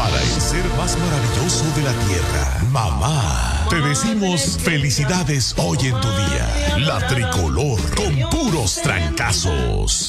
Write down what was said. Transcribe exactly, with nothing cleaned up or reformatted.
para el ser más maravilloso de la tierra, mamá. Te decimos felicidades hoy en tu día. La tricolor con puros trancazos.